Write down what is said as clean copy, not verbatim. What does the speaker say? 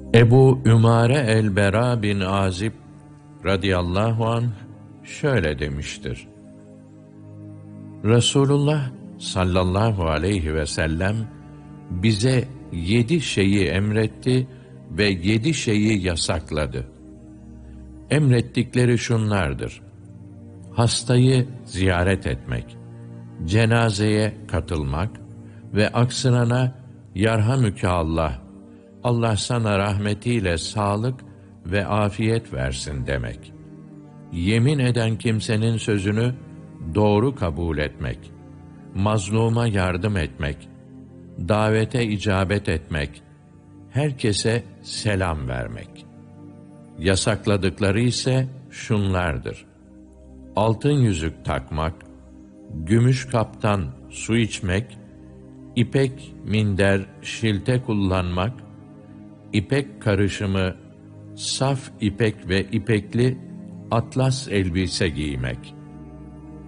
Ebu Ümare el-Bera bin Azib radıyallahu anh şöyle demiştir: Resulullah sallallahu aleyhi ve sellem bize 7 şeyi emretti ve 7 şeyi yasakladı. Emrettikleri şunlardır: hastayı ziyaret etmek, cenazeye katılmak ve aksırana "Yarhamüke Allah, Allah sana rahmetiyle sağlık ve afiyet versin" demek. Yemin eden kimsenin sözünü doğru kabul etmek, mazluma yardım etmek, davete icabet etmek, herkese selam vermek. Yasakladıkları ise şunlardır: altın yüzük takmak, gümüş kaptan su içmek, ipek minder, şilte kullanmak, ipek karışımı, saf ipek ve ipekli atlas elbise giymek.